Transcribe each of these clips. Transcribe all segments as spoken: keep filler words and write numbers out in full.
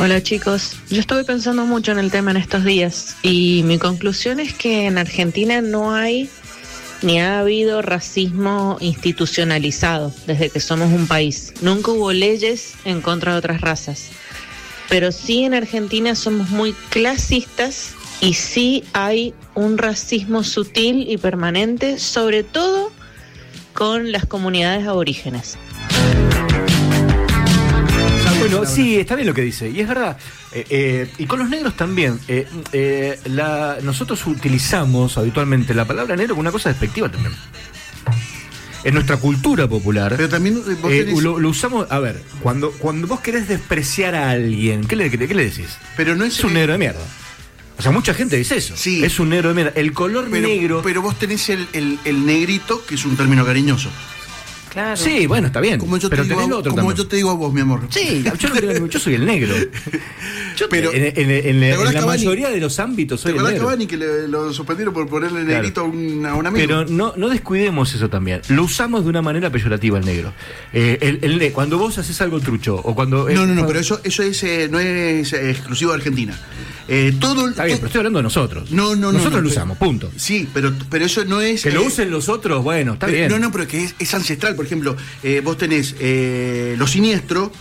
Hola chicos, yo estuve pensando mucho en el tema en estos días y mi conclusión es que en Argentina no hay ni ha habido racismo institucionalizado desde que somos un país. Nunca hubo leyes en contra de otras razas, pero sí en Argentina somos muy clasistas y sí hay un racismo sutil y permanente, sobre todo con las comunidades aborígenes. Bueno, sí, está bien lo que dice, y es verdad, eh, eh, y con los negros también. Eh, eh, la, nosotros utilizamos habitualmente la palabra negro como una cosa despectiva también. En nuestra cultura popular, pero también vos eh, tenés... lo, lo usamos, a ver, cuando, cuando vos querés despreciar a alguien, ¿qué le, qué, qué le decís? Pero no es, es un negro de mierda. O sea, mucha gente dice eso. Sí. Es un negro de mierda. El color pero, negro... Pero vos tenés el, el, el negrito, que es un término cariñoso. Claro. Sí, bueno, está bien. Como yo pero te digo, tenés lo otro como también. yo te digo a vos, mi amor. Sí, yo, no tengo, yo soy el negro. Yo pero, en, en, en, en la Cavani, mayoría de los ámbitos soy ¿te el negro. Cavani que le, lo suspendieron por ponerle Claro. negrito a un, a un amigo? Pero no, no descuidemos eso también. Lo usamos de una manera peyorativa el negro. Eh, el, el, cuando vos haces algo trucho o cuando... No, no, no, cuando... pero eso, eso es, eh, no es eh, exclusivo de Argentina. Eh, todo, Está bien, todo... pero estoy hablando de nosotros. No, no, no. Nosotros no, lo pero... usamos, punto. Sí, pero, pero eso no es... Que eh... lo usen los otros, bueno, está pero, bien. No, no, pero que es, es ancestral. Por ejemplo, eh, vos tenés eh, lo siniestro,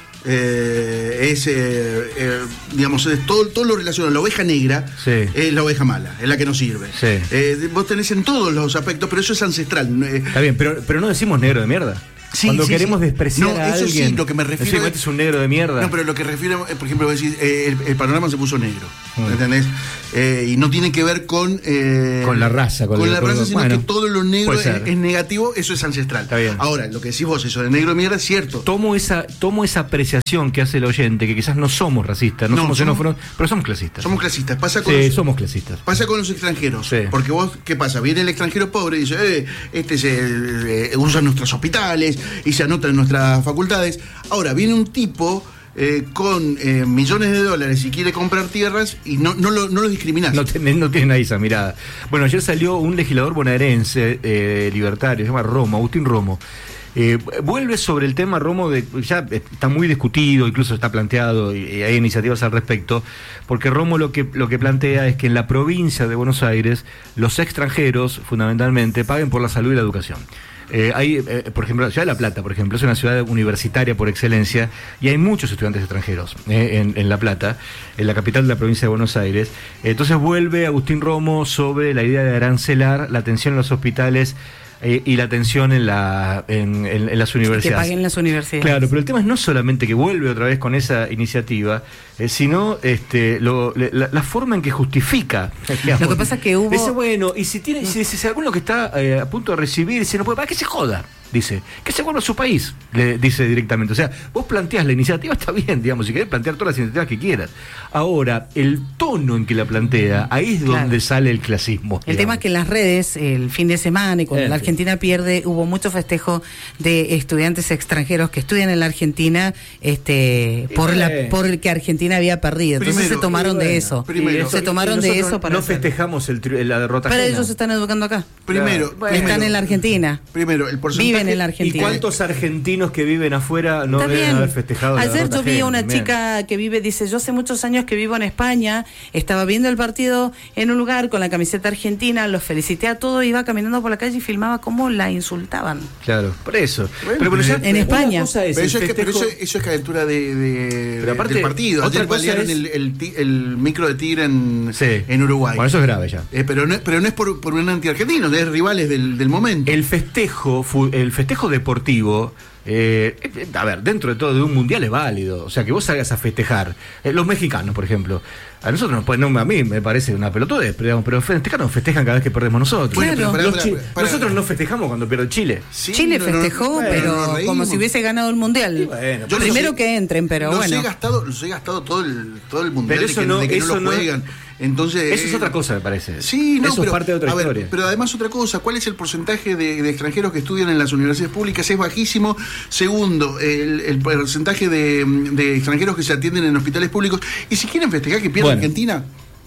eh, es, eh, eh, digamos, es todo, todo lo relacionado a la oveja negra, sí. Es la oveja mala, es la que no sirve. Sí. Eh, vos tenés en todos los aspectos, pero eso es ancestral. Está bien, pero, pero no decimos negro de mierda. Sí, Cuando sí, queremos sí. despreciar no, a eso alguien, sí, lo que me refiero decimos, este es un negro de mierda. No, pero lo que refiero, por ejemplo, vos decís, eh, el, el panorama se puso negro, mm. ¿entendés? Eh, y no tiene que ver con... Eh, con la raza. Con, con la raza, sino bueno, que todo lo negro es, es negativo, eso es ancestral. Está bien. Ahora, lo que decís vos, eso de negro de mierda, es cierto. Tomo esa, tomo esa apreciación que hace el oyente, que quizás no somos racistas, no, no somos xenófobos, pero somos clasistas. Somos clasistas. Pasa con sí, los, somos clasistas. Pasa con los extranjeros. Sí. Porque vos, ¿qué pasa? Viene el extranjero pobre y dice, eh, este se eh, usa nuestros hospitales y se anota en nuestras facultades. Ahora, viene un tipo... Eh, con eh, millones de dólares y quiere comprar tierras y no, no, lo, no lo discriminás. No tienen no tiene ahí esa mirada. Bueno, ayer salió un legislador bonaerense eh, libertario, se llama Romo, Agustín Romo. Eh, vuelve sobre el tema, Romo, de, ya está muy discutido, incluso está planteado y, y hay iniciativas al respecto, porque Romo lo que, lo que plantea es que en la provincia de Buenos Aires los extranjeros, fundamentalmente, paguen por la salud y la educación. Eh, hay, eh, por ejemplo, la ciudad de La Plata, por ejemplo, es una ciudad universitaria por excelencia y hay muchos estudiantes extranjeros eh, en, en La Plata, en la capital de la provincia de Buenos Aires. Entonces vuelve Agustín Romo sobre la idea de arancelar la atención en los hospitales eh, y la atención en, la, en, en, en las universidades. Que paguen las universidades. Claro, pero el tema es no solamente que vuelve otra vez con esa iniciativa, eh, sino este, lo, la, la forma en que justifica. Digamos. Lo que pasa es que hubo... Dice, bueno, y si tiene, si, si, si alguno que está eh, a punto de recibir, si no puede pagar, que se joda. Dice, que se vuelva a su país, le dice directamente. O sea, vos planteás la iniciativa, está bien, digamos, si querés plantear todas las iniciativas que quieras. Ahora, el tono en que la plantea, ahí es donde claro. sale el clasismo. El digamos. tema es que en las redes, el fin de semana, y cuando eh, la Argentina pierde, hubo mucho festejo de estudiantes extranjeros que estudian en la Argentina, este, por eh, la, por el que Argentina había perdido. Entonces primero, se tomaron bueno, de eso. Primero, se tomaron de eso para. No festejamos el, la derrota. Pero ellos se están educando acá. Primero, claro. bueno, están en la Argentina. Primero, el porcentaje. Viven en la Argentina. ¿Y cuántos argentinos que viven afuera no deben haber festejado? Ayer la yo vi a una también. chica que vive, dice, yo hace muchos años que vivo en España, estaba viendo el partido en un lugar con la camiseta argentina, los felicité a todos, iba caminando por la calle y filmaba cómo la insultaban. Claro, por eso. Bueno, pero, pero ya, en España. Es pero, eso es que, pero eso, eso es calentura de, de, pero aparte, del partido. Ayer balearon es... el, el, el micro de Tigre en, sí. en Uruguay. Bueno, eso es grave ya. Eh, pero, no, pero no es por, por un antiargentino, es rivales del, del momento. El festejo, el festejo deportivo, eh, a ver, dentro de todo de un mundial es válido. O sea, que vos salgas a festejar. Eh, los mexicanos, por ejemplo. A nosotros, no, a mí me parece una pelotudez, pero, pero festejan, festejan cada vez que perdemos nosotros. Bueno, claro. pero, Los para, chi- para, para, nosotros no festejamos cuando pierde Chile. Sí, Chile no, festejó, no, pero no como si hubiese ganado el mundial. Bueno, yo primero he, que entren, pero los bueno. He gastado, los he gastado todo el, todo el mundial pero eso de que no, de que eso no lo juegan. No, Entonces, eso es otra cosa, me parece. Sí, no, eso pero, es parte de otra a ver, historia. Pero además otra cosa, ¿cuál es el porcentaje de, de extranjeros que estudian en las universidades públicas? Es bajísimo. Segundo, el, el porcentaje de, de extranjeros que se atienden en hospitales públicos. Y si quieren festejar que pierde bueno. Argentina,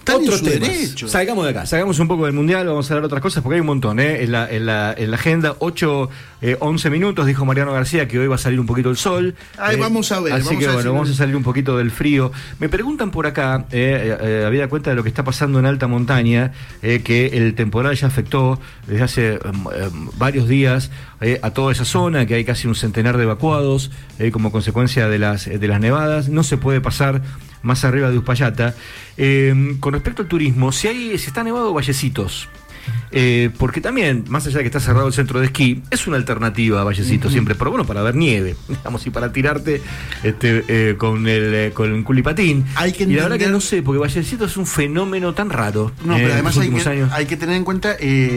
Otros temas. Salgamos de acá, salgamos un poco del Mundial, vamos a hablar de otras cosas, porque hay un montón, ¿eh? En la, en la, en la agenda, ocho, once minutos, dijo Mariano García que hoy va a salir un poquito el sol. Ahí eh, vamos a ver. Así vamos que a bueno, vamos a salir un poquito del frío. Me preguntan por acá, eh, eh, habida cuenta de lo que está pasando en alta montaña, eh, que el temporal ya afectó desde hace eh, varios días eh, a toda esa zona, que hay casi un centenar de evacuados eh, como consecuencia de las, de las nevadas. No se puede pasar más arriba de Uspallata. Eh, con respecto al turismo, si hay, si está nevado Vallecitos, eh, porque también, más allá de que está cerrado el centro de esquí, es una alternativa a Vallecitos, uh-huh. siempre, pero bueno, para ver nieve, digamos, y para tirarte este, eh, con el eh, con el culipatín. Hay que y la verdad que no sé, porque Vallecitos es un fenómeno tan raro. No, eh, pero además hay que, años. hay que tener en cuenta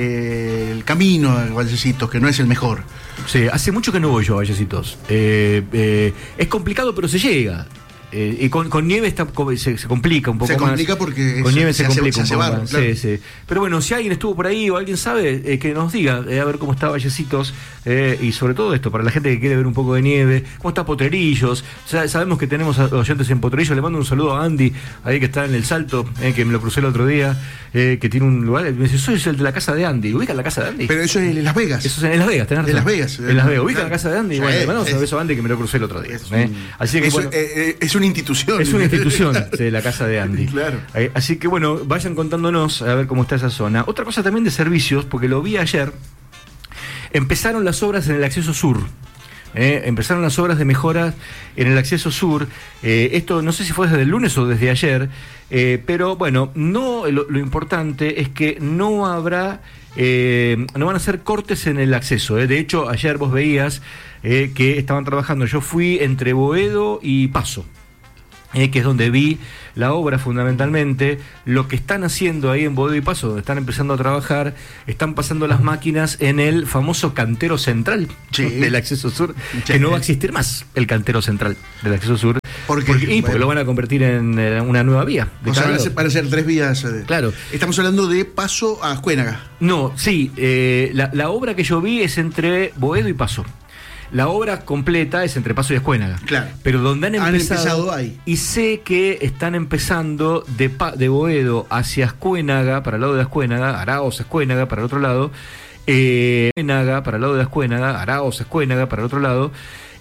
eh, el camino de Vallecitos, que no es el mejor. Sí, hace mucho que no voy yo a Vallecitos. Eh, eh, es complicado, pero se llega. Eh, y con, con nieve está, se, se complica un poco más. Se complica más. porque con es, nieve se, se complica hace, un se poco barro, más. Claro. Sí, sí. Pero bueno, si alguien estuvo por ahí o alguien sabe, eh, que nos diga, eh, a ver cómo está Vallecitos, eh, y sobre todo esto, para la gente que quiere ver un poco de nieve, cómo está Potrerillos. Ya sabemos que tenemos oyentes en Potrerillos. Le mando un saludo a Andy, ahí que está en el Salto, eh, que me lo crucé el otro día, eh, que tiene un lugar. Me dice, soy el de la casa de Andy. ¿Ubica la casa de Andy? Pero eso es en Las Vegas. Eso es en Las Vegas, tenés razón. En Las Vegas. En Las Vegas. ¿Ubica claro. la casa de Andy? Sí, bueno, le mandamos es, un beso a Andy, que me lo crucé el otro día. Es, eh. un, Así que es, bueno, eh, es una institución. Es una institución de la casa de Andy. Claro. Eh, así que bueno, vayan contándonos a ver cómo está esa zona. Otra cosa también de servicios, porque lo vi ayer, empezaron las obras en el acceso sur. Eh, empezaron las obras de mejora en el acceso sur. Eh, esto no sé si fue desde el lunes o desde ayer, eh, pero bueno, no lo, lo importante es que no habrá, eh, no van a hacer cortes en el acceso. Eh. De hecho, ayer vos veías eh, que estaban trabajando. Yo fui entre Boedo y Paso. Eh, que es donde vi la obra fundamentalmente. Lo que están haciendo ahí en Boedo y Paso, donde están empezando a trabajar, están pasando las máquinas en el famoso cantero central sí. del acceso sur, sí. que no va a existir más el cantero central del acceso sur. ¿Por qué? Porque, y porque bueno. lo van a convertir en eh, una nueva vía. O sea, van a, ser, van a ser tres vías. Eh. Claro. Estamos hablando de Paso a Ascuénaga. No, sí, eh, la, la obra que yo vi es entre Boedo y Paso. La obra completa es entre Paso y Ascuénaga. Claro. Pero donde han empezado, han empezado ahí. Y sé que están empezando de, pa, de Boedo hacia Ascuénaga, para el lado de Ascuénaga, Araos, Ascuénaga, para el otro lado, eh, Ascuénaga, para el lado de Ascuénaga, Araos, Ascuénaga, para el otro lado.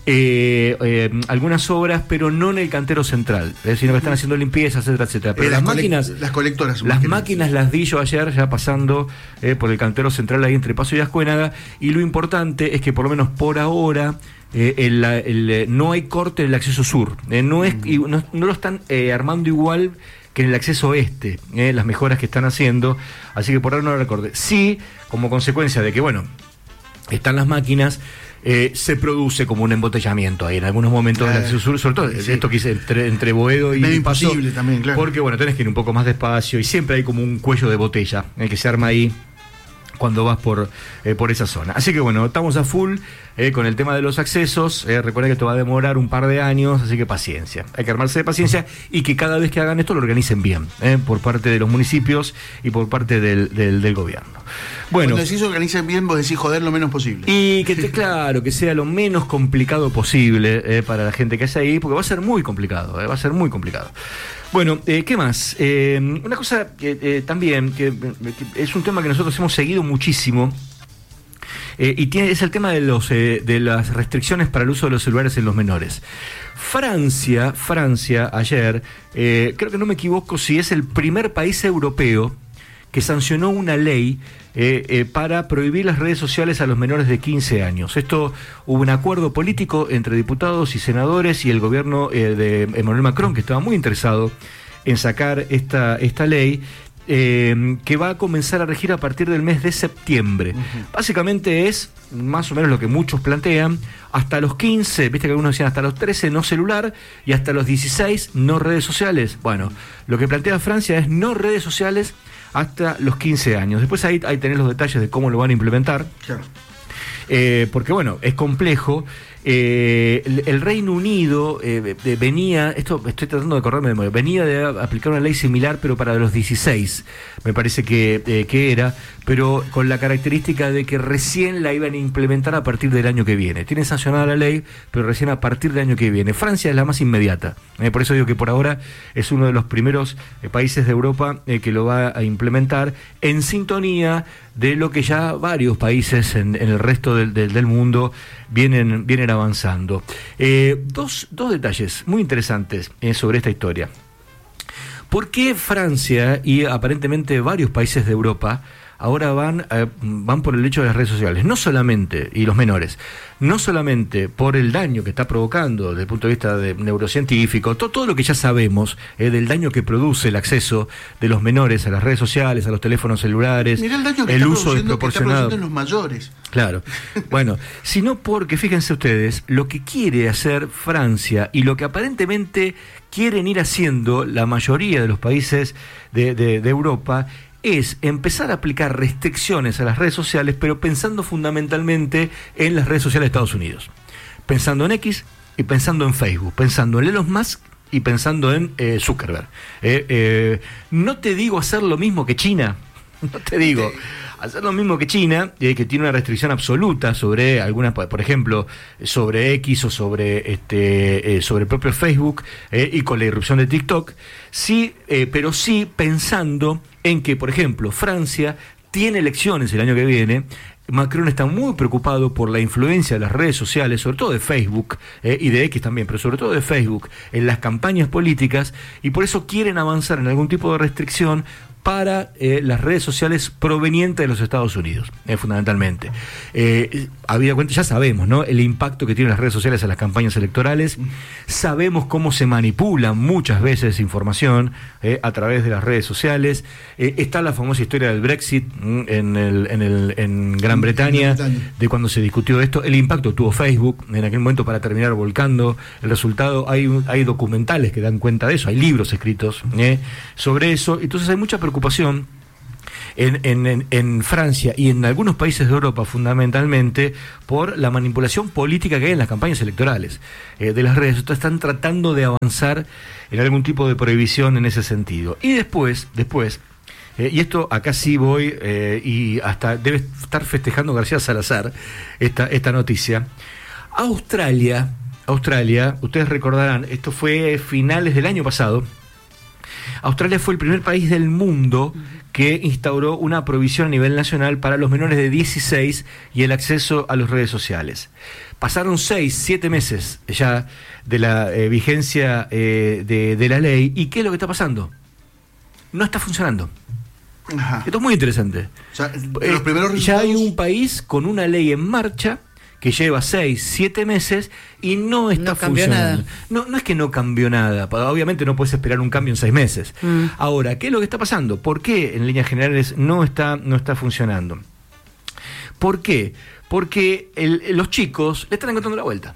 Eh, eh, algunas obras, pero no en el cantero central, eh, sino que están haciendo limpieza, etcétera, etcétera. Pero eh, las, las máquinas, las colectoras, las máquinas las vi yo ayer, ya pasando eh, por el cantero central ahí entre Paso y Ascuénaga, y lo importante es que por lo menos por ahora eh, el, el, no hay corte en el acceso sur, eh, no es y no, no lo están eh, armando igual que en el acceso oeste, eh, las mejoras que están haciendo, así que por ahora no lo recordé. Sí, como consecuencia de que, bueno, están las máquinas. Eh, se produce como un embotellamiento ahí en algunos momentos claro. del acceso sur, sobre todo sí. esto que hice entre, entre Boedo y medio Paso, imposible también, claro. porque bueno, tenés que ir un poco más despacio y siempre hay como un cuello de botella eh, que se arma ahí cuando vas por, eh, por esa zona. Así que bueno, estamos a full eh, con el tema de los accesos. Eh, recuerda que esto va a demorar un par de años, así que paciencia. Hay que armarse de paciencia y que cada vez que hagan esto lo organicen bien, eh, por parte de los municipios y por parte del, del, del gobierno. Bueno, cuando decís organicen bien, vos decís joder lo menos posible. Y que te, claro, que sea lo menos complicado posible eh, para la gente que hace ahí, porque va a ser muy complicado, eh, va a ser muy complicado. Bueno, eh, ¿qué más? Eh, una cosa que eh, también, que, que es un tema que nosotros hemos seguido muchísimo, eh, y tiene, es el tema de, los, eh, de las restricciones para el uso de los celulares en los menores. Francia, Francia, ayer, eh, creo que no me equivoco si es el primer país europeo que sancionó una ley eh, eh, para prohibir las redes sociales a los menores de quince años. Esto, hubo un acuerdo político entre diputados y senadores y el gobierno eh, de Emmanuel Macron, que estaba muy interesado en sacar esta, esta ley, eh, que va a comenzar a regir a partir del mes de septiembre. Uh-huh. Básicamente es, más o menos lo que muchos plantean, hasta los quince, viste que algunos decían hasta los trece no celular, y hasta los dieciséis no redes sociales. Bueno, lo que plantea Francia es no redes sociales hasta los quince años. Después ahí, ahí tenés los detalles de cómo lo van a implementar. Claro. Eh, porque bueno, es complejo. Eh, el, el Reino Unido eh, eh, venía, esto estoy tratando de acordarme de memoria, venía de aplicar una ley similar, pero para los dieciséis, me parece que, eh, que era, pero con la característica de que recién la iban a implementar a partir del año que viene. Tiene sancionada la ley, pero recién a partir del año que viene. Francia es la más inmediata, eh, por eso digo que por ahora es uno de los primeros eh, países de Europa eh, que lo va a implementar en sintonía de lo que ya varios países en, en el resto del, del, del mundo vienen, vienen avanzando. Eh, dos, dos detalles muy interesantes eh, sobre esta historia. ¿Por qué Francia y aparentemente varios países de Europa ahora van, eh, van por el hecho de las redes sociales? No solamente, y los menores, no solamente por el daño que está provocando desde el punto de vista de neurocientífico, to, todo lo que ya sabemos eh, del daño que produce el acceso de los menores a las redes sociales, a los teléfonos celulares, mirá el daño que el está uso desproporcionado en los mayores. Claro, bueno, sino porque, fíjense ustedes, lo que quiere hacer Francia y lo que aparentemente quieren ir haciendo la mayoría de los países de, de, de Europa es empezar a aplicar restricciones a las redes sociales, pero pensando fundamentalmente en las redes sociales de Estados Unidos. Pensando en X y pensando en Facebook, pensando en Elon Musk y pensando en eh, Zuckerberg. Eh, eh, no te digo hacer lo mismo que China, no te digo hacer lo mismo que China, eh, que tiene una restricción absoluta sobre algunas, por ejemplo, sobre X o sobre este eh, sobre el propio Facebook eh, y con la irrupción de TikTok, sí, eh, pero sí pensando en que, por ejemplo, Francia tiene elecciones el año que viene. Macron está muy preocupado por la influencia de las redes sociales, sobre todo de Facebook eh, y de X también, pero sobre todo de Facebook, en las campañas políticas, y por eso quieren avanzar en algún tipo de restricción para eh, las redes sociales provenientes de los Estados Unidos, eh, fundamentalmente. Eh, habida cuenta, ya sabemos, ¿no?, el impacto que tienen las redes sociales en las campañas electorales. Sabemos cómo se manipula muchas veces información eh, a través de las redes sociales. Eh, está la famosa historia del Brexit mm, en, el, en, el, en Gran Bretaña, de cuando se discutió esto. El impacto tuvo Facebook en aquel momento para terminar volcando el resultado. Hay, hay documentales que dan cuenta de eso, hay libros escritos eh, sobre eso. Entonces hay mucha preocupación En, en, en Francia y en algunos países de Europa fundamentalmente por la manipulación política que hay en las campañas electorales eh, de las redes. Entonces están tratando de avanzar en algún tipo de prohibición en ese sentido. Y después, después eh, y esto acá sí voy eh, y hasta debe estar festejando García Salazar esta, esta noticia. Australia, Australia, ustedes recordarán, esto fue finales del año pasado. Australia fue el primer país del mundo que instauró una prohibición a nivel nacional para los menores de dieciséis y el acceso a las redes sociales. Pasaron seis, siete meses ya de la eh, vigencia eh, de, de la ley. ¿Y qué es lo que está pasando? No está funcionando. Ajá. Esto es muy interesante. O sea, eh, los primeros resultados... Ya hay un país con una ley en marcha que lleva seis, siete meses y no está no funcionando. Nada. No, no es que no cambió nada. Obviamente no puedes esperar un cambio en seis meses. Mm. Ahora, ¿qué es lo que está pasando? ¿Por qué en líneas generales no está, no está funcionando? ¿Por qué? Porque el, los chicos le están encontrando la vuelta.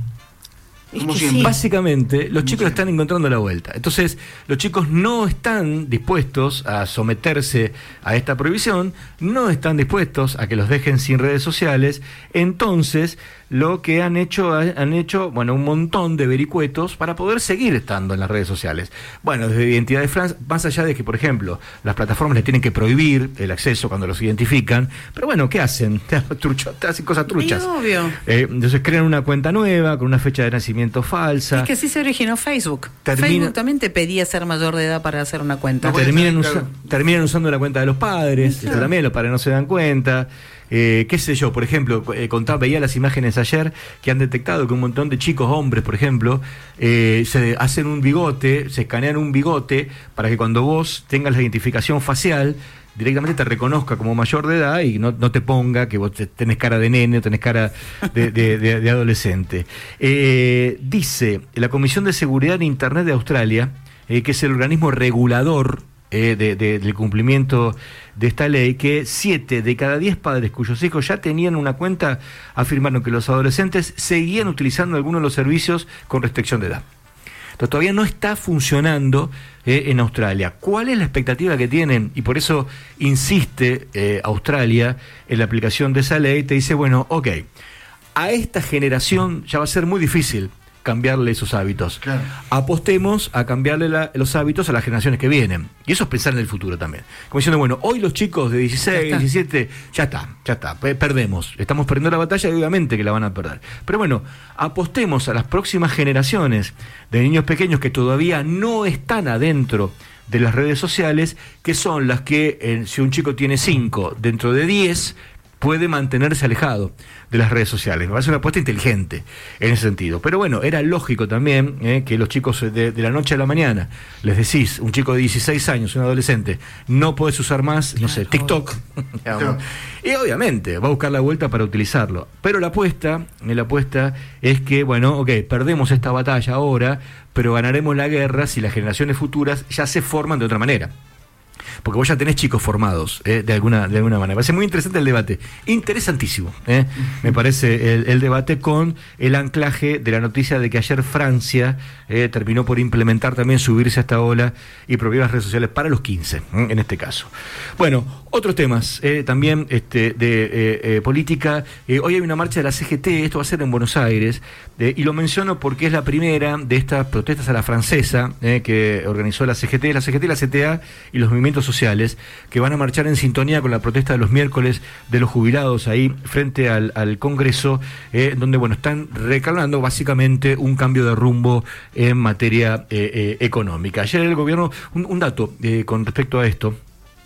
Como siempre. Básicamente, los chicos están encontrando la vuelta. Entonces, los chicos no están dispuestos a someterse a esta prohibición, no están dispuestos a que los dejen sin redes sociales. Entonces, lo que han hecho, han hecho, bueno, un montón de vericuetos para poder seguir estando en las redes sociales. Bueno, desde Identidad de Francia, más allá de que, por ejemplo, las plataformas les tienen que prohibir el acceso cuando los identifican, pero bueno, ¿qué hacen? Trucho, te hacen cosas truchas. Sí, obvio. Eh, entonces crean una cuenta nueva con una fecha de nacimiento falsa. Es que así se originó Facebook. Termina, Facebook también te pedía ser mayor de edad para hacer una cuenta. No, terminan, usa, claro. terminan usando la cuenta de los padres, claro. También los padres no se dan cuenta. Eh, qué sé yo, por ejemplo, eh, contaba, veía las imágenes ayer que han detectado que un montón de chicos, hombres, por ejemplo, eh, se hacen un bigote, se escanean un bigote para que cuando vos tengas la identificación facial directamente te reconozca como mayor de edad y no, no te ponga que vos tenés cara de nene o tenés cara de, de, de, de adolescente. Eh, dice la Comisión de Seguridad de Internet de Australia, eh, que es el organismo regulador eh, de, de, del cumplimiento de esta ley, que siete de cada diez padres cuyos hijos ya tenían una cuenta afirmaron que los adolescentes seguían utilizando algunos de los servicios con restricción de edad. Entonces, todavía no está funcionando eh, en Australia. ¿Cuál es la expectativa que tienen? Y por eso insiste eh, Australia en la aplicación de esa ley. Te dice, bueno, ok, A esta generación ya va a ser muy difícil cambiarle esos hábitos. Claro. Apostemos a cambiarle la, los hábitos a las generaciones que vienen. Y eso es pensar en el futuro también. Como diciendo, bueno, hoy los chicos de dieciséis, ya diecisiete, ya está, ya está, perdemos. Estamos perdiendo la batalla y obviamente que la van a perder. Pero bueno, apostemos a las próximas generaciones de niños pequeños que todavía no están adentro de las redes sociales, que son las que, eh, si un chico tiene cinco, dentro de diez, puede mantenerse alejado de las redes sociales. Me parece una apuesta inteligente en ese sentido. Pero bueno, era lógico también eh, que los chicos de, de la noche a la mañana, les decís, un chico de dieciséis años, un adolescente, no podés usar más, no sé, TikTok. Claro. Y obviamente va a buscar la vuelta para utilizarlo. Pero la apuesta, la apuesta es que, bueno, ok, perdemos esta batalla ahora, pero ganaremos la guerra si las generaciones futuras ya se forman de otra manera. Porque vos ya tenés chicos formados, eh, de alguna de alguna manera. Me parece muy interesante el debate. Interesantísimo, eh, me parece el, el debate con el anclaje de la noticia de que ayer Francia eh, terminó por implementar también, subirse a esta ola y prohibir las redes sociales para los quince, eh, en este caso. Bueno, otros temas eh, también este, de eh, eh, política. Eh, hoy hay una marcha de la C G T, esto va a ser en Buenos Aires, eh, y lo menciono porque es la primera de estas protestas a la francesa eh, que organizó la C G T, la C G T, la C T A y los movimientos sociales, que van a marchar en sintonía con la protesta de los miércoles de los jubilados ahí frente al, al Congreso, eh, donde bueno, están reclamando básicamente un cambio de rumbo en materia eh, eh, económica. Ayer el gobierno, un, un dato eh, con respecto a esto,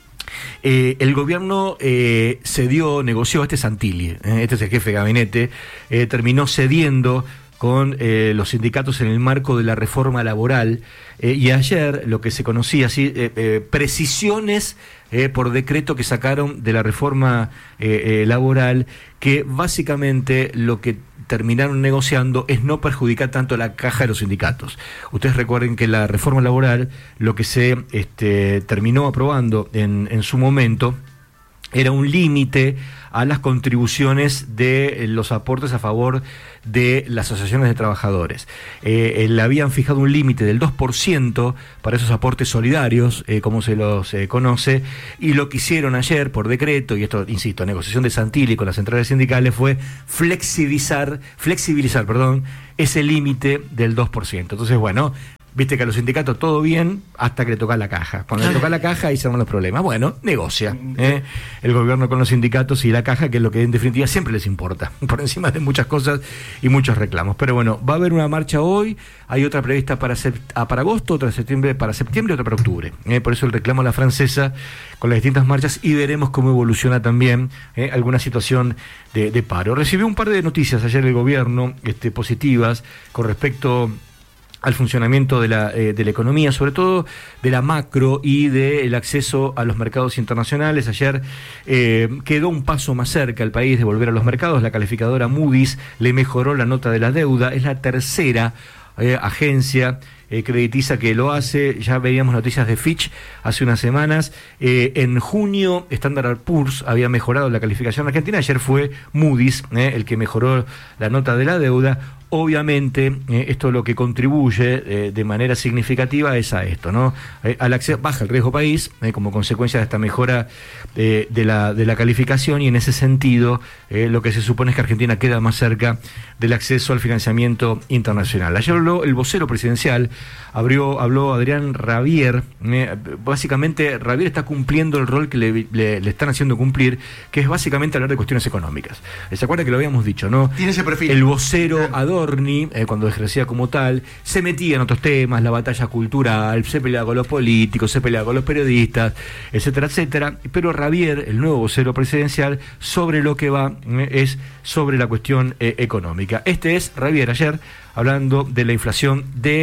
Eh, el gobierno eh, cedió, negoció, este es Santilli, eh, este es el jefe de gabinete, eh, terminó cediendo con eh, los sindicatos en el marco de la reforma laboral, eh, y ayer lo que se conocía, así, eh, eh, precisiones eh, por decreto que sacaron de la reforma eh, eh, laboral, que básicamente lo que terminaron negociando es no perjudicar tanto la caja de los sindicatos. Ustedes recuerden que la reforma laboral, lo que se este, terminó aprobando en, en su momento, era un límite a las contribuciones de los aportes a favor de las asociaciones de trabajadores. Eh, le habían fijado un límite del dos por ciento para esos aportes solidarios, eh, como se los eh, conoce, y lo que hicieron ayer por decreto, y esto, insisto, negociación de Santilli con las centrales sindicales, fue flexibilizar, flexibilizar, perdón, ese límite del dos por ciento. Entonces, bueno, viste que a los sindicatos todo bien hasta que le toca la caja. Cuando le toca la caja, ahí se arman los problemas. Bueno, negocia ¿eh? el gobierno con los sindicatos y la caja, que es lo que en definitiva siempre les importa, por encima de muchas cosas y muchos reclamos. Pero bueno, va a haber una marcha hoy, hay otra prevista para, sept- ah, para agosto, otra septiembre, para septiembre, otra para octubre. ¿eh? Por eso el reclamo a la francesa con las distintas marchas, y veremos cómo evoluciona también ¿eh? alguna situación de, de paro. Recibió un par de noticias ayer el gobierno este, positivas con respecto al funcionamiento de la, eh, de la economía, sobre todo de la macro y del acceso a los mercados internacionales. Ayer eh, quedó un paso más cerca el país de volver a los mercados. La calificadora Moody's le mejoró la nota de la deuda. Es la tercera eh, agencia eh, crediticia que lo hace. Ya veíamos noticias de Fitch hace unas semanas. Eh, en junio, Standard and Poor's había mejorado la calificación argentina. Ayer fue Moody's eh, el que mejoró la nota de la deuda. Obviamente, eh, esto lo que contribuye eh, de manera significativa es a esto, ¿no? Eh, al acceso, baja el riesgo país, eh, como consecuencia de esta mejora eh, de, la, de la calificación, y en ese sentido, eh, lo que se supone es que Argentina queda más cerca del acceso al financiamiento internacional. Ayer habló el vocero presidencial, abrió, habló Adrián Rabier. Eh, básicamente, Rabier está cumpliendo el rol que le, le, le están haciendo cumplir, que es básicamente hablar de cuestiones económicas. ¿Se acuerda que lo habíamos dicho, no? Tiene ese perfil. El vocero ad Adorni, eh, cuando ejercía como tal, se metía en otros temas, la batalla cultural, se peleaba con los políticos, se peleaba con los periodistas, etcétera, etcétera. Pero Rabier, el nuevo vocero presidencial, sobre lo que va eh, es sobre la cuestión eh, económica. Este es Rabier ayer hablando de la inflación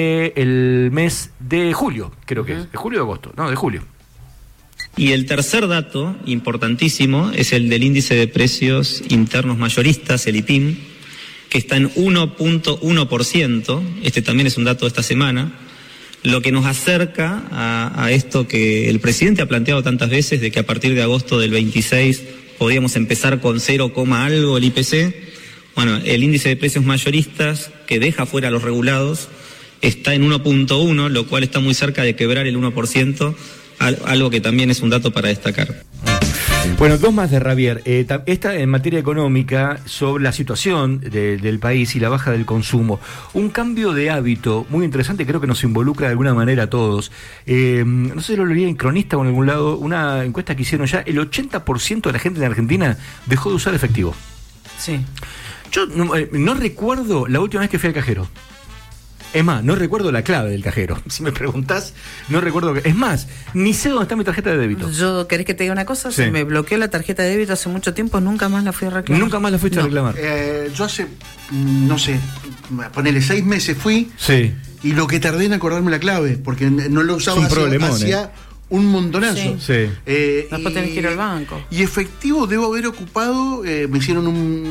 del mes de julio, creo que uh-huh. es, de julio o agosto, no, de julio. Y el tercer dato importantísimo es el del índice de precios internos mayoristas, el I P I M, que está en uno punto uno por ciento, este también es un dato de esta semana, lo que nos acerca a, a esto que el presidente ha planteado tantas veces, de que a partir de agosto del veintiséis podríamos empezar con cero, algo el I P C. Bueno, el índice de precios mayoristas, que deja fuera a los regulados, está en uno punto uno, lo cual está muy cerca de quebrar el uno por ciento, algo que también es un dato para destacar. Bueno, dos más de Javier. Eh, esta en materia económica, sobre la situación de, del país y la baja del consumo. Un cambio de hábito muy interesante, creo que nos involucra de alguna manera a todos. Eh, no sé si lo leí en Cronista o en algún lado, una encuesta que hicieron ya, el ochenta por ciento de la gente en Argentina dejó de usar efectivo. Sí. Yo no, no recuerdo la última vez que fui al cajero. Es más, no recuerdo la clave del cajero. Si me preguntás, no recuerdo. Que... Es más, ni sé dónde está mi tarjeta de débito. Yo, ¿querés que te diga una cosa? Sí. Se me bloqueó la tarjeta de débito hace mucho tiempo, nunca más la fui a reclamar. Nunca más la fuiste no. a reclamar. Eh, yo hace, no sé, ponele seis meses fui. Sí. Y lo que tardé en acordarme la clave, porque no lo usaba hacía, hacía un montonazo. Sí. Sí. Eh, Después tenés que ir al banco. Y efectivo debo haber ocupado, eh, me hicieron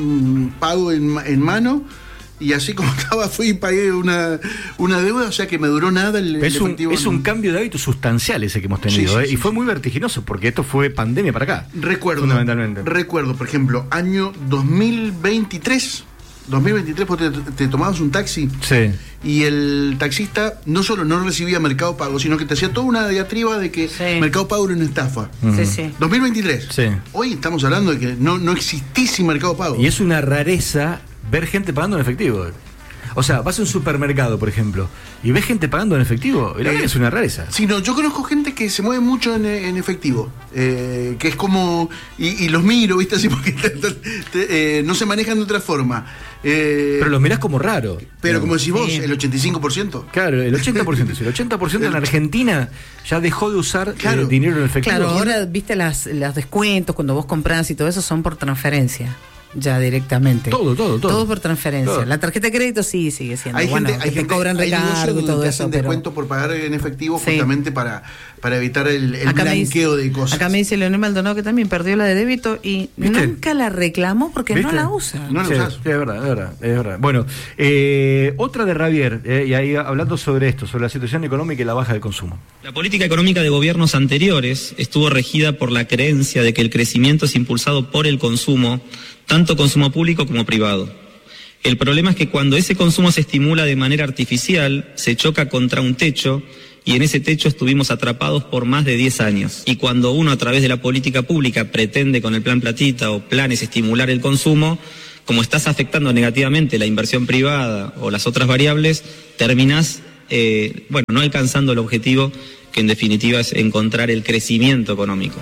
un pago en, en mano. Y así como estaba, fui y pagué una, una deuda, o sea que me duró nada el, es el un, efectivo. Es un cambio de hábito sustancial ese que hemos tenido, Sí, sí, ¿eh? sí, y fue sí. muy vertiginoso, porque esto fue pandemia para acá. Recuerdo, fundamentalmente. recuerdo, por ejemplo, año dos mil veintitrés, dos mil veintitrés vos te, te tomabas un taxi Sí. y el taxista no solo no recibía Mercado Pago, sino que te hacía toda una diatriba de que Sí. Mercado Pago era una estafa. Mm. Sí, sí. dos mil veintitrés. Sí. Hoy estamos hablando de que no, no existís sin Mercado Pago. Y es una rareza ver gente pagando en efectivo. O sea, vas a un supermercado, por ejemplo, y ves gente pagando en efectivo, y la verdad Eh, es una rareza. Sí, no, yo conozco gente que se mueve mucho en, en efectivo, eh, que es como, y, y los miro, ¿viste? Así porque te- te- te- eh, no se manejan de otra forma. Eh, Pero los mirás como raro. pero como digamos. decís vos, Sí. el ochenta y cinco por ciento. Claro, el ochenta por ciento. Si el ochenta por ciento en Argentina ya dejó de usar Claro. eh, dinero en efectivo. Claro, ahora viste las, los descuentos cuando vos comprás y todo eso son por transferencia. Ya directamente. Todo, todo, todo. Todo por transferencia. Todo. La tarjeta de crédito sí sigue siendo. Hay bueno, gente, hay que gente, te cobran hay negocios recargo y donde todo te eso. hacen Pero... descuento por pagar en efectivo Sí. justamente para, para evitar el, el Acá me blanqueo dice- de cosas. Acá me dice Leonel Maldonado que también perdió la de débito y ¿Viste? nunca la reclamó porque ¿Viste? no la usa. No la Sí, usás. sí, es verdad, es verdad, es verdad. Bueno, eh, otra de Javier, eh, y ahí hablando sobre esto, sobre la situación económica y la baja del consumo. La política económica de gobiernos anteriores estuvo regida por la creencia de que el crecimiento es impulsado por el consumo, tanto consumo público como privado. El problema es que cuando ese consumo se estimula de manera artificial, se choca contra un techo, y en ese techo estuvimos atrapados por más de diez años. Y cuando uno a través de la política pública pretende con el plan Platita o planes estimular el consumo, como estás afectando negativamente la inversión privada o las otras variables, terminás, eh, bueno, no alcanzando el objetivo que en definitiva es encontrar el crecimiento económico.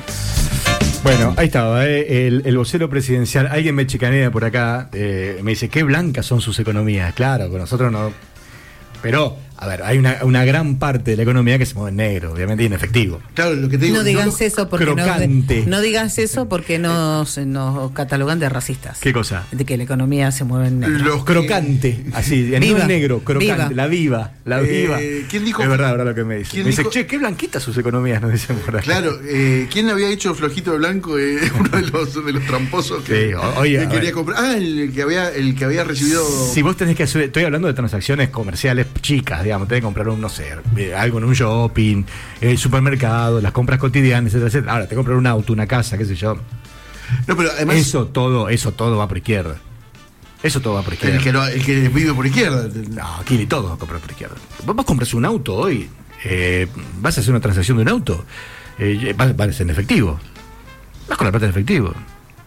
Bueno, ahí estaba, eh, el, el vocero presidencial. Alguien me chicanea por acá, eh, me dice, qué blancas son sus economías. Claro, con nosotros no. Pero, a ver, hay una, una gran parte de la economía que se mueve en negro, obviamente, y en efectivo. Claro, lo que te digo. No digas eso porque crocante. no, no digas eso porque nos, nos catalogan de racistas. ¿Qué cosa? De que la economía se mueve en negro. Los que- Crocante, así, en Viva. no en negro, crocante, Viva. la viva, la Eh, viva. ¿quién dijo- Es verdad, verdad lo que me dice. ¿quién Me dice, dijo- che, qué blanquitas sus economías, nos dicen por acá. Claro, eh, ¿quién había hecho flojito de blanco? Eh, uno de los, de los tramposos que, Sí, o- oye, que a quería ver. comprar. Ah, el que había, el que había recibido. Si vos tenés que hacer, estoy hablando de transacciones comerciales chicas, digamos, tenés que comprar un, no sé, eh, algo en un shopping, el supermercado, las compras cotidianas, etcétera, etcétera. Ahora, te comprar un auto, una casa, qué sé yo. No, pero además. Eso todo, eso todo va por izquierda. Eso todo va por izquierda. El que, lo- el que vive por izquierda. No, Kili, todo va a comprar por izquierda. Vos, vos compras un auto hoy, eh, vas a hacer una transacción de un auto, eh, vas, vas en efectivo. Vas con la plata en efectivo.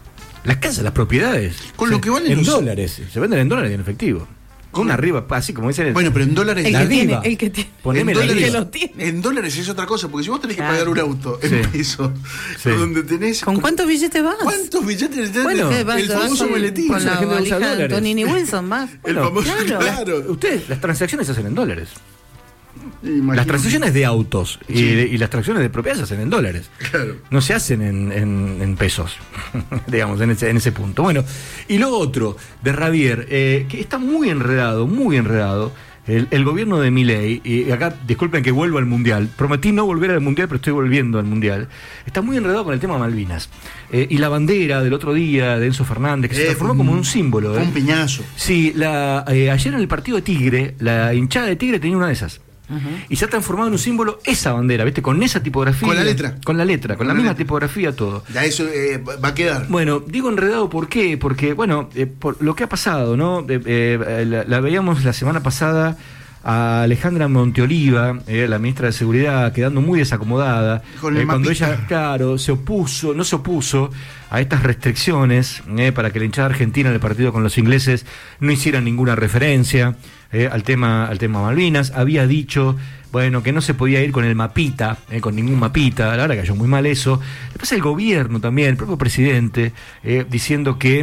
Las casas, las propiedades. Con lo que valen en los- dólares. Se venden en dólares y en efectivo. Con arriba, así como dicen. Bueno, pero en dólares. El la que tiene, diva. el que tiene. Poneme en, la dólares, diva. lo tiene. en dólares es otra cosa, porque si vos tenés que Claro. pagar un auto en Sí. pesos, Sí. donde tenés. ¿Con cuántos billetes vas? ¿Cuántos billetes tenés? Bueno, ¿Qué vas? el Vas famoso con- boletín. Con la la gente usa valija de dólares. Antonini Wilson más. El famoso, claro. claro. Ustedes, las transacciones se hacen en dólares. Imagino. Las transacciones de autos y, Sí. y las transacciones de propiedad se hacen en dólares. Claro. No se hacen en, en- en pesos, digamos, en ese, en ese punto. Bueno, y lo otro de Javier, eh, que está muy enredado, muy enredado, el, el gobierno de Milei, y acá disculpen que vuelvo al Mundial, prometí no volver al Mundial, pero estoy volviendo al Mundial, está muy enredado con el tema Malvinas. Eh, y la bandera del otro día de Enzo Fernández, que se Eh, transformó fue como un- un símbolo. Fue eh. un piñazo. Sí, la, eh, ayer en el partido de Tigre, la hinchada de Tigre tenía una de esas. Y se ha transformado en un símbolo esa bandera, ¿viste? Con esa tipografía. Con la letra. Con la letra, con, Con la, la misma letra. tipografía, todo. Ya eso eh, va a quedar. Bueno, digo enredado, ¿por qué? Porque, bueno, eh, por lo que ha pasado, ¿no? Eh, eh, la, la veíamos la semana pasada a Alejandra Monteoliva, eh, la ministra de Seguridad, quedando muy desacomodada, Con el eh, cuando mapita. ella, claro, se opuso, no se opuso a estas restricciones eh, para que la hinchada argentina en el partido con los ingleses no hiciera ninguna referencia eh, al tema, al tema Malvinas. Había dicho, bueno, que no se podía ir con el mapita, eh, con ningún mapita. La verdad que cayó muy mal eso. Después el gobierno también, el propio presidente, eh, diciendo que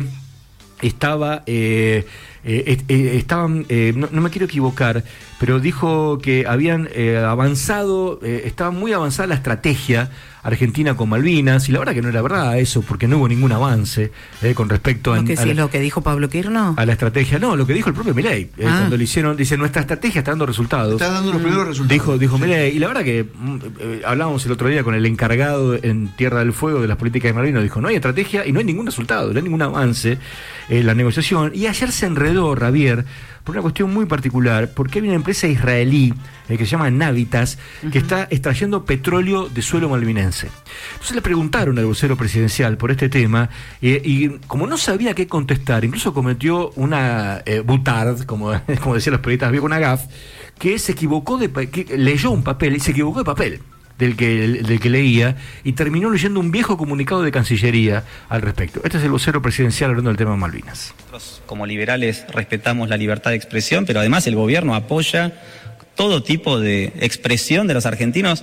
estaba eh, eh, eh, estaban eh, no, no me quiero equivocar, pero dijo que habían eh, avanzado, eh, estaba muy avanzada la estrategia argentina con Malvinas, y la verdad que no era verdad eso, porque no hubo ningún avance eh, con respecto a, ¿No que a, sí, la, lo que dijo Pablo Kirchner? a la estrategia. No, lo que dijo el propio Milei, eh, Ah. cuando le hicieron, dice, nuestra estrategia está dando resultados. Está dando los primeros resultados. Dijo, dijo Milei, y la verdad que mm, eh, hablábamos el otro día con el encargado en Tierra del Fuego de las políticas de Malvinas, dijo, no hay estrategia y no hay ningún resultado, no hay ningún avance en la negociación. Y ayer se enredó Javier por una cuestión muy particular, porque hay una empresa israelí eh, que se llama Navitas, que uh-huh. está extrayendo petróleo de suelo malvinense. Entonces le preguntaron al vocero presidencial por este tema, eh, y como no sabía qué contestar, incluso cometió una eh, butard, como, como decían los periodistas, vio una gaf, que se equivocó de, que leyó un papel y se equivocó de papel del que, del que leía, y terminó leyendo un viejo comunicado de Cancillería al respecto. Este es el vocero presidencial hablando del tema Malvinas. Nosotros, como liberales, respetamos la libertad de expresión, pero además el gobierno apoya todo tipo de expresión de los argentinos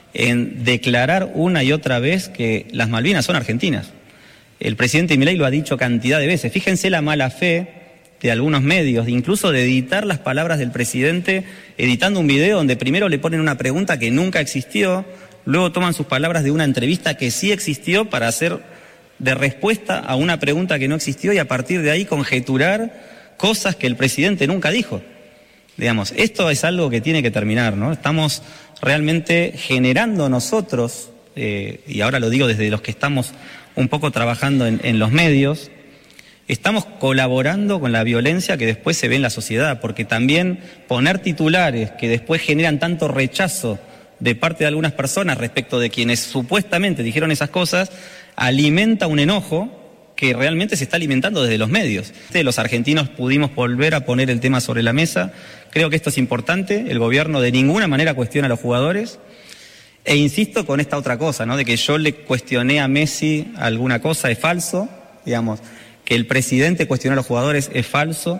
en declarar una y otra vez que las Malvinas son argentinas. El presidente Milei lo ha dicho cantidad de veces. Fíjense la mala fe de algunos medios, incluso de editar las palabras del presidente, editando un video donde primero le ponen una pregunta que nunca existió, luego toman sus palabras de una entrevista que sí existió para hacer de respuesta a una pregunta que no existió, y a partir de ahí conjeturar cosas que el presidente nunca dijo. Digamos, esto es algo que tiene que terminar, ¿no? Estamos realmente generando nosotros, eh, y ahora lo digo desde los que estamos un poco trabajando en, en los medios, estamos colaborando con la violencia que después se ve en la sociedad, porque también poner titulares que después generan tanto rechazo de parte de algunas personas respecto de quienes supuestamente dijeron esas cosas, alimenta un enojo que realmente se está alimentando desde los medios. Los argentinos pudimos volver a poner el tema sobre la mesa. Creo que esto es importante. El gobierno de ninguna manera cuestiona a los jugadores. E insisto con esta otra cosa, ¿no? De que yo le cuestioné a Messi alguna cosa es falso, digamos. Que el presidente cuestionó a los jugadores es falso.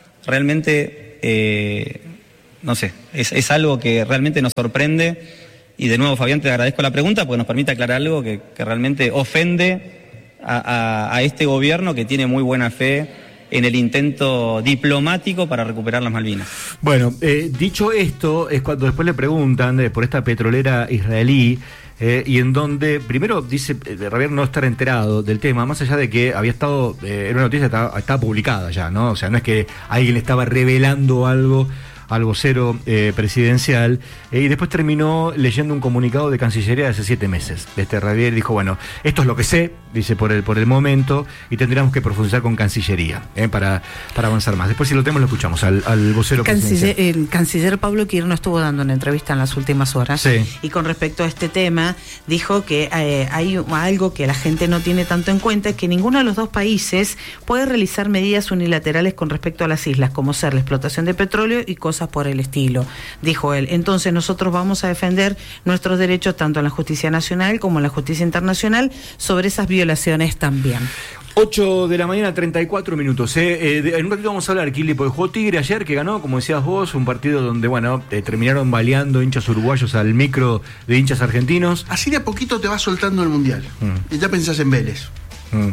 Realmente, eh, no sé, es, es algo que realmente nos sorprende. Y de nuevo, Fabián, te agradezco la pregunta porque nos permite aclarar algo que, que realmente ofende a, a, a este gobierno, que tiene muy buena fe en el intento diplomático para recuperar las Malvinas. Bueno, eh, dicho esto, es cuando después le preguntan eh, por esta petrolera israelí, eh, y en donde primero dice eh, Javier no estar enterado del tema, más allá de que había estado, eh, era una noticia que estaba, estaba publicada ya, ¿no? O sea, no es que alguien le estaba revelando algo al vocero eh, presidencial, eh, y después terminó leyendo un comunicado de Cancillería de hace siete meses. Este Javier dijo, bueno, esto es lo que sé, dice, por el, por el momento, y tendríamos que profundizar con Cancillería eh, para, para avanzar más. Después, si lo tenemos, lo escuchamos al, al vocero Canciller, presidencial. el canciller Pablo Kirchner estuvo dando una entrevista en las últimas horas, sí. Y con respecto a este tema dijo que eh, hay algo que la gente no tiene tanto en cuenta, es que ninguno de los dos países puede realizar medidas unilaterales con respecto a las islas, como ser la explotación de petróleo y cosas por el estilo, dijo él. Entonces nosotros vamos a defender nuestros derechos tanto en la justicia nacional como en la justicia internacional sobre esas violaciones también. ocho de la mañana, treinta y cuatro minutos. Eh. Eh, de, en un ratito vamos a hablar, Kili, porque jugó Tigre ayer, que ganó, como decías vos, un partido donde, bueno, eh, terminaron baleando hinchas uruguayos al micro de hinchas argentinos. Así de a poquito te va soltando el Mundial. Mm. Y ya pensás en Vélez. Mm.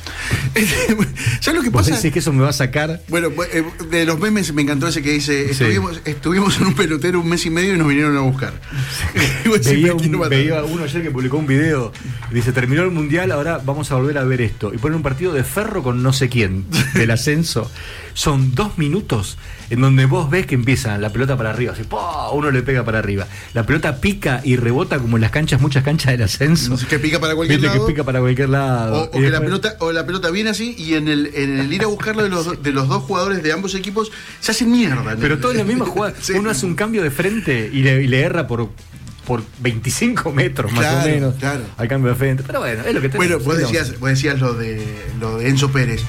¿Sabes lo que pasa? ¿Vos decís que eso me va a sacar? Bueno, de los memes me encantó ese que dice, estuvimos, sí. estuvimos en un pelotero un mes y medio y nos vinieron a buscar. Sí. veía, un, veía uno ayer que publicó un video, dice, terminó el Mundial, ahora vamos a volver a ver esto. Y pone un partido de Ferro con no sé quién, del ascenso. Son dos minutos en donde vos ves que empieza la pelota para arriba, así, ¡pum! Uno le pega para arriba. La pelota pica y rebota como en las canchas, muchas canchas del ascenso. Que pica para cualquier Viste lado. Que pica para cualquier lado. O, o que después... la pelota, o la pelota viene así y en el, en el ir a buscarlo de los, de los dos jugadores de ambos equipos se hacen mierda. Pero todo en la misma jugada. Sí. Uno hace un cambio de frente y le, y le erra por... por veinticinco metros más claro, o menos claro. al cambio de frente. Pero bueno, es lo que tenemos. Bueno, vos decías, vos decías lo de lo de Enzo Pérez.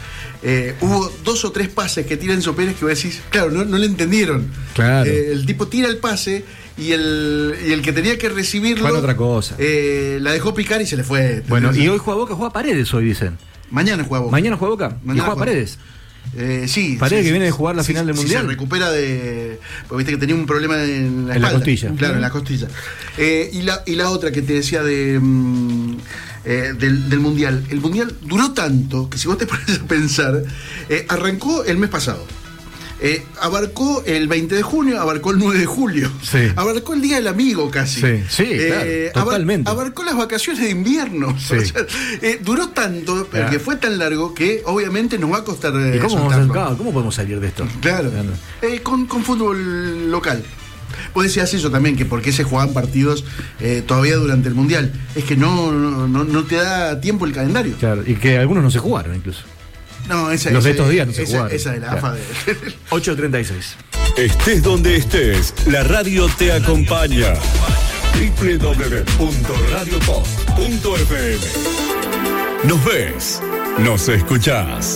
eh, hubo dos o tres pases que tira Enzo Pérez que vos decís, claro, no, no le entendieron. Claro. Eh, el tipo tira el pase y el, y el que tenía que recibirlo fue otra cosa. Eh, la dejó picar y se le fue. Bueno, y hoy juega Boca, juega Paredes hoy, dicen. Mañana juega Boca. Mañana juega Boca. Mañana ¿Y juega juega. Paredes? Eh, sí. Paredes sí, que sí, viene de jugar la sí, final del sí, Mundial. Se recupera de. Porque viste que tenía un problema en la En la espalda. costilla. Claro, Uh-huh. en la costilla. Eh, y, la, y la otra que te decía de. Mm, eh, del, del Mundial. El Mundial duró tanto que si vos te pones a pensar, eh, arrancó el mes pasado. Eh, abarcó el veinte de junio, abarcó el nueve de julio, sí. abarcó el Día del Amigo casi. Sí, sí, eh, claro, totalmente. Abar, abarcó las vacaciones de invierno. Sí. O sea, eh, duró tanto, claro. que fue tan largo que obviamente nos va a costar. Eh, ¿Y cómo, vamos a, claro, ¿Cómo podemos salir de esto? Claro. claro. Eh, con, con fútbol local. Vos decías eso también, que por qué se jugaban partidos eh, todavía durante el Mundial. Es que no, no, no te da tiempo el calendario. Claro, y que algunos no se jugaron incluso. No, esa, Los esa, de estos días no se esa, jugaron. Esa de la claro. A F A de... ocho treinta y seis. Estés donde estés, la radio te acompaña. doble u doble u doble u punto radio post punto efe eme. Nos ves, nos escuchás.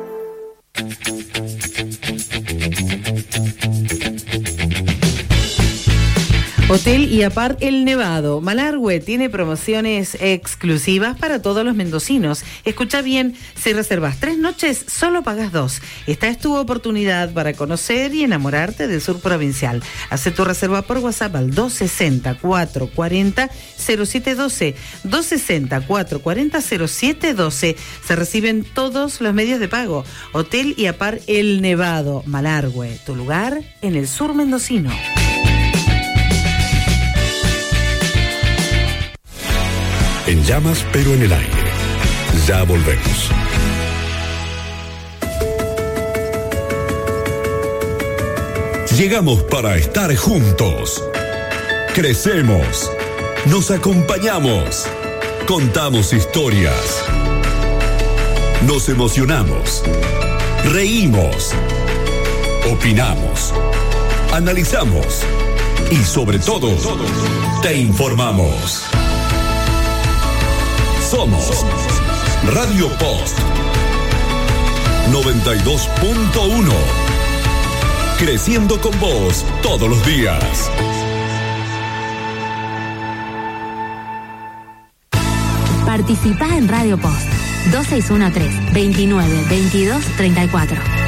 Hotel y Apart El Nevado. Malargüe tiene promociones exclusivas para todos los mendocinos. Escucha bien, si reservas tres noches, solo pagas dos. Esta es tu oportunidad para conocer y enamorarte del sur provincial. Haz tu reserva por WhatsApp al dos sesenta, cuatrocientos cuarenta, cero siete doce. dos sesenta, cuatrocientos cuarenta, cero siete doce. Se reciben todos los medios de pago. Hotel y Apart El Nevado. Malargüe, tu lugar en el sur mendocino. En llamas, pero en el aire. Ya volvemos. Llegamos para estar juntos. Crecemos. Nos acompañamos. Contamos historias. Nos emocionamos. Reímos. Opinamos. Analizamos. Y sobre todo, te informamos. Somos Radio Post noventa y dos punto uno. Creciendo con vos todos los días. Participa en Radio Post dos seis uno tres, veintinueve, veintidós, treinta y cuatro.